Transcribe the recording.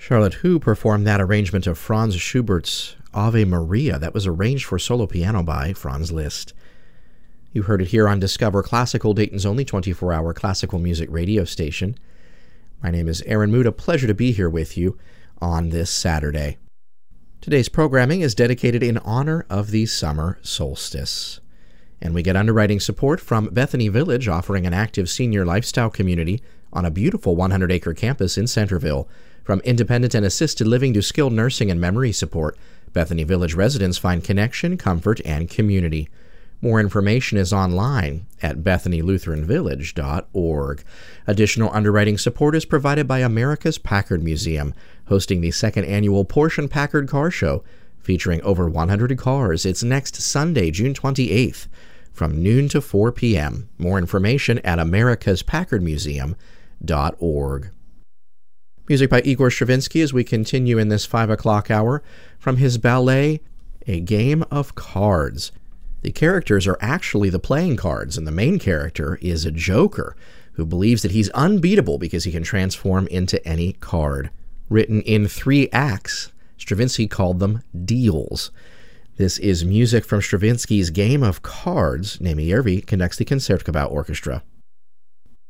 Charlotte Hu performed that arrangement of Franz Schubert's Ave Maria that was arranged for solo piano by Franz Liszt. You heard it here on Discover Classical, Dayton's only 24-hour classical music radio station. My name is Aaron Mood, a pleasure to be here with you on this Saturday. Today's programming is dedicated in honor of the summer solstice. And we get underwriting support from Bethany Village, offering an active senior lifestyle community on a beautiful 100-acre campus in Centerville. From independent and assisted living to skilled nursing and memory support, Bethany Village residents find connection, comfort, and community. More information is online at bethanylutheranvillage.org. Additional underwriting support is provided by America's Packard Museum, hosting the second annual Porsche Packard Car Show, featuring over 100 cars. It's next Sunday, June 28th, from noon to 4 p.m. More information at americaspackardmuseum.org. Music by Igor Stravinsky as we continue in this 5 o'clock hour from his ballet, A Game of Cards. The characters are actually the playing cards, and the main character is a joker who believes that he's unbeatable because he can transform into any card. Written in 3 acts, Stravinsky called them deals. This is music from Stravinsky's Game of Cards. Naomi Yervi conducts the Concertgebouw Orchestra.